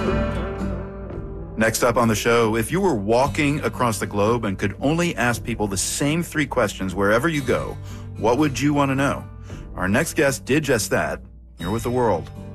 Next up on the show, if you were walking across the globe and could only ask people the same 3 questions wherever you go, what would you want to know? Our next guest did just that. You're with The World.